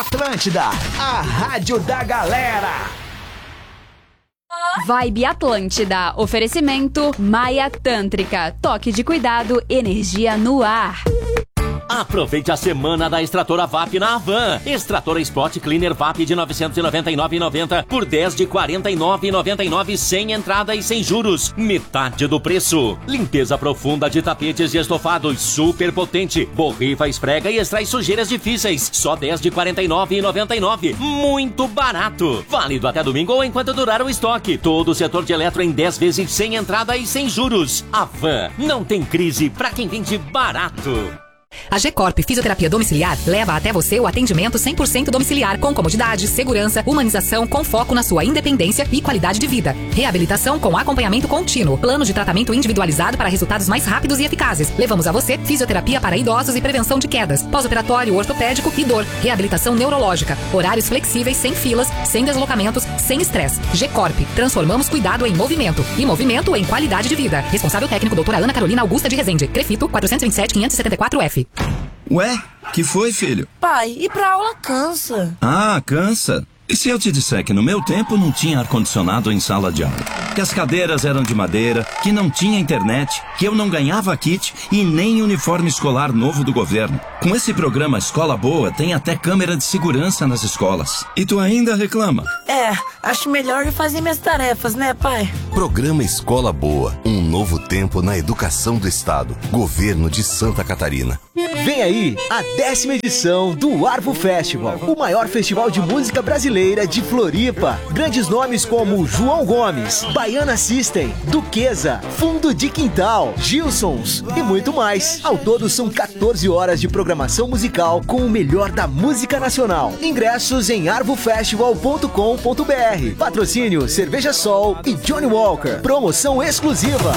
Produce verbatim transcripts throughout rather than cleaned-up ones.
Atlântida, a rádio da galera. Vibe Atlântida. Oferecimento Maia Tântrica. Toque de cuidado, energia no ar. Aproveite a semana da extratora V A P na Havan. Extratora Spot Cleaner V A P de novecentos e noventa e nove reais e noventa centavos por dez de quarenta e nove reais e noventa e nove centavos sem entrada e sem juros. Metade do preço. Limpeza profunda de tapetes e estofados super potente. Borrifa, esfrega e extrai sujeiras difíceis. Só dez de quarenta e nove reais e noventa e nove centavos. Muito barato. Válido até domingo ou enquanto durar o estoque. Todo o setor de eletro em dez vezes sem entrada e sem juros. Havan. Não tem crise pra quem vende barato. A G-Corp Fisioterapia Domiciliar leva até você o atendimento cem por cento domiciliar com comodidade, segurança, humanização com foco na sua independência e qualidade de vida. Reabilitação com acompanhamento contínuo. Plano de tratamento individualizado para resultados mais rápidos e eficazes. Levamos a você fisioterapia para idosos e prevenção de quedas. Pós-operatório ortopédico e dor. Reabilitação neurológica. Horários flexíveis, sem filas, sem deslocamentos, sem estresse. G-Corp. Transformamos cuidado em movimento. E movimento em qualidade de vida. Responsável técnico doutora Ana Carolina Augusta de Rezende. Crefito quatrocentos e vinte e sete, quinhentos e setenta e quatro F. Ué, que foi, filho? Pai, ir pra aula cansa. Ah, cansa? E se eu te disser que no meu tempo não tinha ar-condicionado em sala de aula? Que as cadeiras eram de madeira, que não tinha internet, que eu não ganhava kit e nem uniforme escolar novo do governo. Com esse programa Escola Boa, tem até câmera de segurança nas escolas. E tu ainda reclama? É, acho melhor eu fazer minhas tarefas, né, pai? Programa Escola Boa, um novo tempo na educação do Estado. Governo de Santa Catarina. Vem aí a décima edição do Arvo Festival, o maior festival de música brasileira de Floripa. Grandes nomes como João Gomes, Baiana System, Duquesa, Fundo de Quintal, Gilsons e muito mais. Ao todo são quatorze horas de programação musical com o melhor da música nacional. Ingressos em arvo festival ponto com ponto br. Patrocínio Cerveja Sol e Johnny Walker. Promoção exclusiva.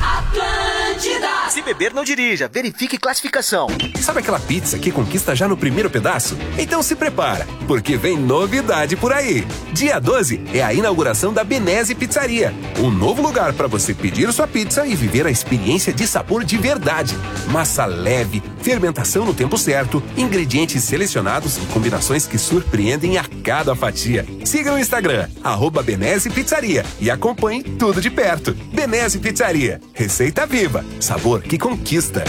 Atlântida! Se beber, não dirija. Verifique classificação. Sabe aquela pizza que conquista já no primeiro pedaço? Então se prepara, porque vem novidade por aí. Dia doze é a inauguração da Benese Pizzaria. Um novo lugar para você pedir sua pizza e viver a experiência de sabor de verdade. Massa leve, fermentação no tempo certo, ingredientes selecionados e combinações que surpreendem a cada fatia. Siga no Instagram, arroba Benese Pizzaria, e acompanhe tudo de perto. Benese Pizzaria. Receita viva, sabor que conquista.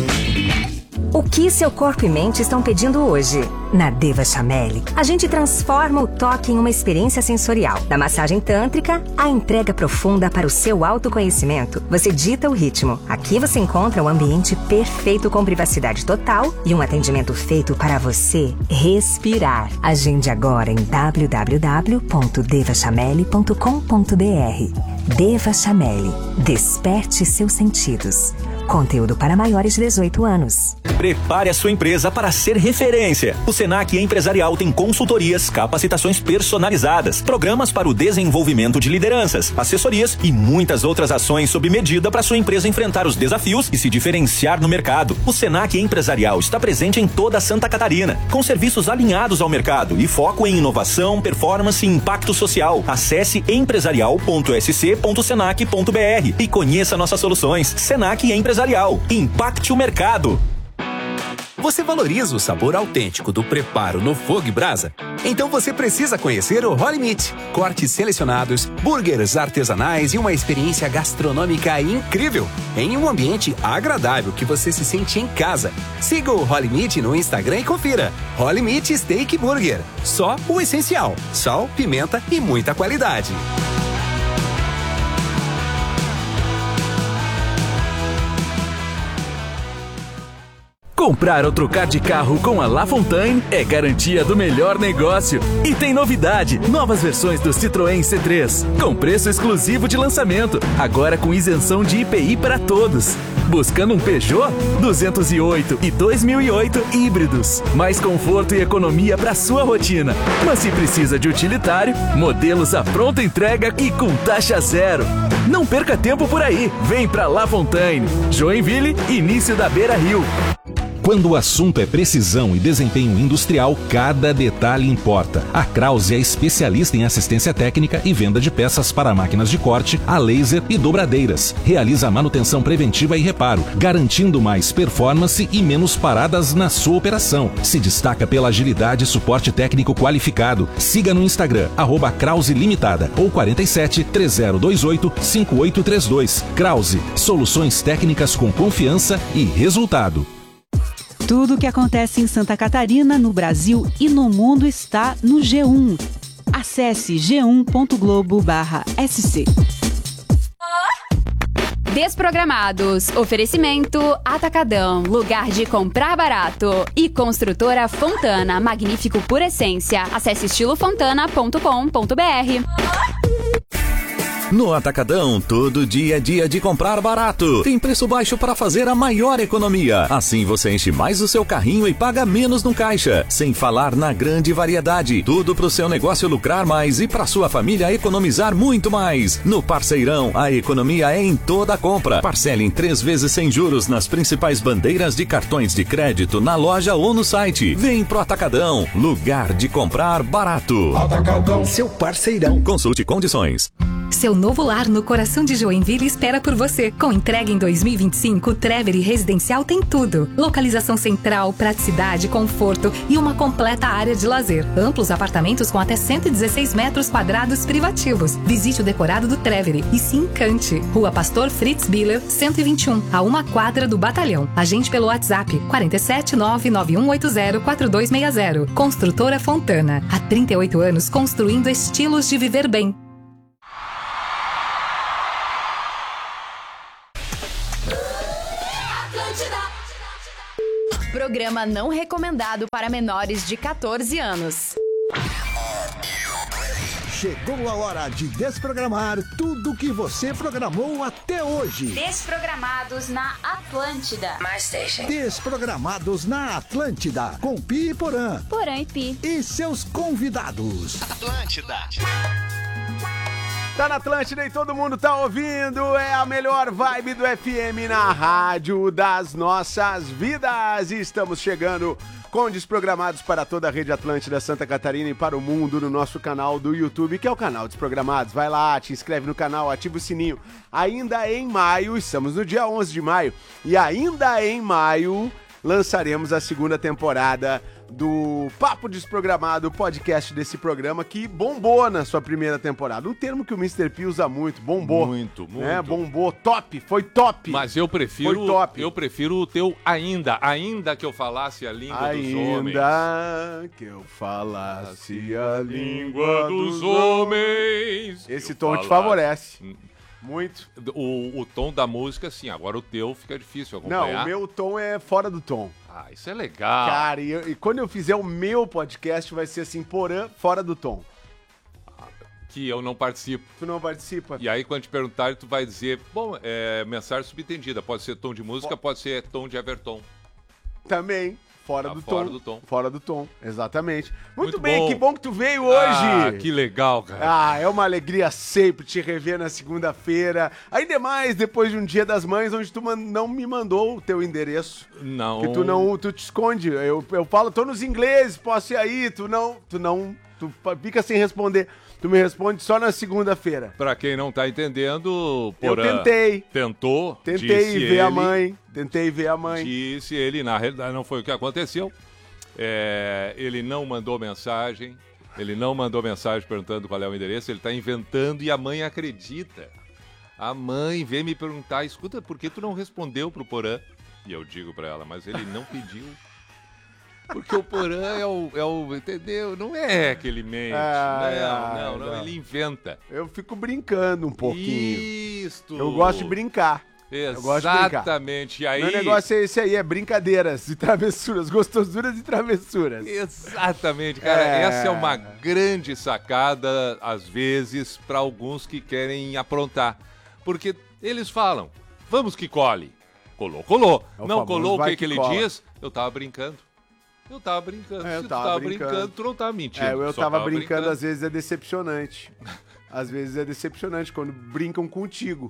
O que seu corpo e mente estão pedindo hoje? Na Deva Chameli, a gente transforma o toque em uma experiência sensorial. Da massagem tântrica, à entrega profunda para o seu autoconhecimento. Você dita o ritmo. Aqui você encontra um ambiente perfeito com privacidade total e um atendimento feito para você respirar. Agende agora em w w w ponto deva chameli ponto com ponto b r. Deva Chameli. Desperte seus sentidos. Conteúdo para maiores de dezoito anos. Prepare a sua empresa para ser referência. O Senac Empresarial tem consultorias, capacitações personalizadas, programas para o desenvolvimento de lideranças, assessorias e muitas outras ações sob medida para sua empresa enfrentar os desafios e se diferenciar no mercado. O Senac Empresarial está presente em toda Santa Catarina, com serviços alinhados ao mercado e foco em inovação, performance e impacto social. Acesse empresarial ponto s c ponto senac ponto b r e conheça nossas soluções. Senac Empresarial. Impacte o mercado. Você valoriza o sabor autêntico do preparo no fogo e brasa? Então você precisa conhecer o Holy Meat. Cortes selecionados, burgers artesanais e uma experiência gastronômica incrível em um ambiente agradável que você se sente em casa. Siga o Holy Meat no Instagram e confira. Holy Meat Steak Burger. Só o essencial: sal, pimenta e muita qualidade. Comprar ou trocar de carro com a La Fontaine é garantia do melhor negócio. E tem novidade, novas versões do Citroën C três, com preço exclusivo de lançamento, agora com isenção de I P I para todos. Buscando um Peugeot? duzentos e oito e dois mil e oito híbridos. Mais conforto e economia para sua rotina. Mas se precisa de utilitário, modelos à pronta entrega e com taxa zero. Não perca tempo por aí, vem pra La Fontaine. Joinville, início da Beira Rio. Quando o assunto é precisão e desempenho industrial, cada detalhe importa. A Krause é especialista em assistência técnica e venda de peças para máquinas de corte, a laser e dobradeiras. Realiza a manutenção preventiva e reparo, garantindo mais performance e menos paradas na sua operação. Se destaca pela agilidade e suporte técnico qualificado. Siga no Instagram, arroba Krause Limitada ou quarenta e sete, três zero dois oito, cinco oito três dois. Krause, soluções técnicas com confiança e resultado. Tudo o que acontece em Santa Catarina, no Brasil e no mundo está no G um. Acesse g um ponto globo barra s c. Desprogramados. Oferecimento Atacadão, lugar de comprar barato. E Construtora Fontana, magnífico por essência. Acesse estilo fontana ponto com ponto b r. No Atacadão, todo dia é dia de comprar barato. Tem preço baixo para fazer a maior economia. Assim você enche mais o seu carrinho e paga menos no caixa. Sem falar na grande variedade. Tudo para o seu negócio lucrar mais e para sua família economizar muito mais. No Parceirão, a economia é em toda a compra. Parcele em três vezes sem juros nas principais bandeiras de cartões de crédito na loja ou no site. Vem pro Atacadão, lugar de comprar barato. Atacadão, seu parceirão. Consulte condições. Seu novo lar no coração de Joinville espera por você. Com entrega em dois mil e vinte e cinco, o Treveri Residencial tem tudo. Localização central, praticidade, conforto e uma completa área de lazer. Amplos apartamentos com até cento e dezesseis metros quadrados privativos. Visite o decorado do Treveri e se encante. Rua Pastor Fritz Biller, cento e vinte e um, a uma quadra do Batalhão. Agende pelo WhatsApp quarenta e sete, nove nove um oito zero, quatro dois seis zero. Construtora Fontana. Há trinta e oito anos construindo estilos de viver bem. Programa não recomendado para menores de catorze anos. Chegou a hora de desprogramar tudo que você programou até hoje. Desprogramados na Atlântida. My Station. Desprogramados na Atlântida, com Pi e Porã. Porã e Pi. E seus convidados. Atlântida. Tá na Atlântida e todo mundo tá ouvindo. É a melhor vibe do F M na rádio das nossas vidas. E estamos chegando com Desprogramados para toda a rede Atlântida Santa Catarina e para o mundo no nosso canal do YouTube, que é o canal Desprogramados. Vai lá, te inscreve no canal, ativa o sininho. Ainda em maio, estamos no dia onze de maio, e ainda em maio lançaremos a segunda temporada do Papo Desprogramado, podcast desse programa que bombou na sua primeira temporada. Um termo que o mister P usa muito, bombou. Muito, muito. É, bombou, top, foi top. Mas eu prefiro, foi top. Eu prefiro o teu ainda, ainda que eu falasse a língua ainda dos homens. Ainda que eu falasse a língua dos homens. Esse tom te favorece. Muito. O, o tom da música, sim. Agora o teu fica difícil acompanhar. Não, o meu tom é fora do tom. Ah, isso é legal. Cara, e, eu, e quando eu fizer o meu podcast, vai ser assim, Porã, fora do tom. Que eu não participo. Tu não participa. E aí, quando te perguntarem, tu vai dizer, bom, é mensagem subentendida. Pode ser tom de música, Bo... pode ser tom de Everton. Também. Fora, tá do, fora tom. do tom. Fora do tom, exatamente. Muito, Muito bem, bom. Que bom que tu veio hoje. Ah, que legal, cara. Ah, é uma alegria sempre te rever na segunda-feira. Ainda mais depois de um Dia das Mães, onde tu não me mandou o teu endereço. Não. Que tu não, tu te esconde. Eu, eu falo, tô nos ingleses, posso ir aí. Tu não, tu não, tu fica sem responder. Tu me responde só na segunda-feira. Pra quem não tá entendendo, Porã... Eu tentei. Tentou. Tentei ver ele, a mãe. Tentei ver a mãe. Disse ele, na realidade não foi o que aconteceu. É, ele não mandou mensagem. Ele não mandou mensagem perguntando qual é o endereço. Ele tá inventando e a mãe acredita. A mãe vem me perguntar, escuta, por que tu não respondeu pro Porã? E eu digo pra ela, mas ele não pediu. Porque o Porã é o, é o, entendeu? Não é que ele mente. Ah, não, não, não, não, ele inventa. Eu fico brincando um pouquinho. Isto. Eu gosto de brincar. Exatamente. E aí... Meu negócio é esse aí, é brincadeiras e travessuras, gostosuras e travessuras. Exatamente, cara. É... Essa é uma grande sacada, às vezes, para alguns que querem aprontar. Porque eles falam, vamos que cole. Colou, colou. É não colou, o que, que, que ele diz? Eu tava brincando. Eu tava brincando. É, eu Se tava tu tava brincando. brincando, tu não tava mentindo. É, eu Só tava, tava brincando, brincando, às vezes é decepcionante. Às vezes é decepcionante quando brincam contigo.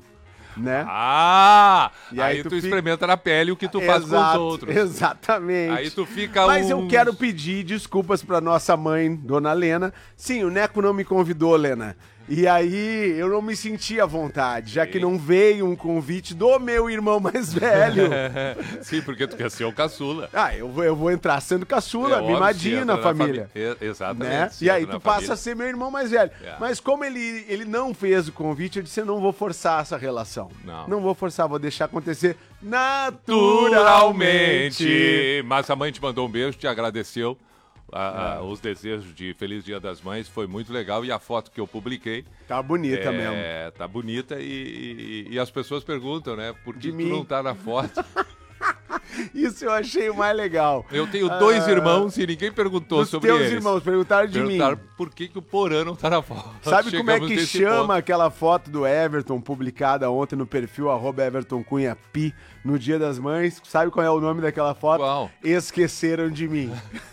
né? Ah! E aí, aí tu, tu fica- experimenta na pele o que tu faz com os Exato, outros. Exatamente. Aí tu fica Mas uns... eu quero pedir desculpas pra nossa mãe, dona Lena. Sim, o Neco não me convidou, Lena. E aí eu não me senti à vontade, já que não veio um convite do meu irmão mais velho. Sim, porque tu quer ser o caçula. Ah, eu vou, eu vou entrar sendo caçula, É óbvio, mimadinho se na entra família. fami- E- Exatamente. Né? se E aí entra tu na passa família. a ser meu irmão mais velho. É. Mas como ele, ele não fez o convite, eu disse, eu não vou forçar essa relação. Não. Não vou forçar, vou deixar acontecer naturalmente. Naturalmente. Mas a mãe te mandou um beijo, te agradeceu a- a- os desejos de Feliz Dia das Mães, foi muito legal. E a foto que eu publiquei... Tá bonita é, mesmo. Tá bonita e, e- e as pessoas perguntam, né? Por que De tu mim. não tá na foto? Isso eu achei o mais legal. Eu tenho dois Ah, irmãos e ninguém perguntou dos sobre teus eles. irmãos, perguntaram de Perguntaram mim. por que, que o Porã não tá na foto. Sabe como é Chegamos que nesse chama ponto. aquela foto do Everton, publicada ontem no perfil arroba Everton Cunha Pi, no Dia das Mães? Sabe qual é o nome daquela foto? Qual? Esqueceram de mim.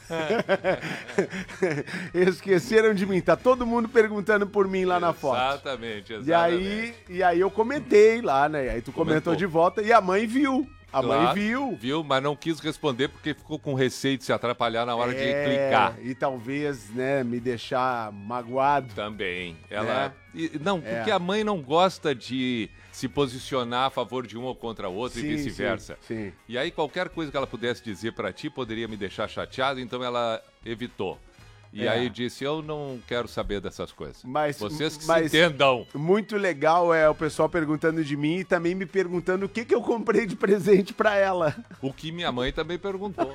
Esqueceram de mim. Tá todo mundo perguntando por mim lá na foto. Exatamente, exatamente. E aí, e aí eu comentei lá, né? E aí tu comentou, Comentou. de volta e a mãe viu. A mãe Claro, viu. Viu, mas não quis responder porque ficou com receio de se atrapalhar na hora de É, clicar. E talvez, né, me deixar magoado. Também. Ela. Né? E- não, É. porque a mãe não gosta de se posicionar a favor de um ou contra o outro Sim, e vice-versa. sim, sim. E aí qualquer coisa que ela pudesse dizer pra ti poderia me deixar chateado, então ela evitou. E É. aí disse, eu não quero saber dessas coisas. Mas, Vocês que mas se entendam. Muito legal é o pessoal perguntando de mim e também me perguntando o que, que eu comprei de presente pra ela. O que minha mãe também perguntou.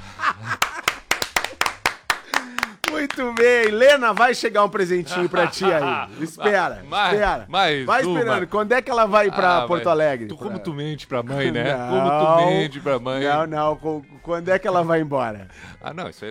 Muito bem, Lena, vai chegar um presentinho pra ti aí. Espera, Mais- espera. mais vai uma. esperando. Quando é que ela vai pra Ah, Porto mas Alegre? Tu, como Pra- tu mente pra mãe, né? Não, como tu mente pra mãe. Não, não. co- Quando é que ela vai embora? Ah, não, isso aí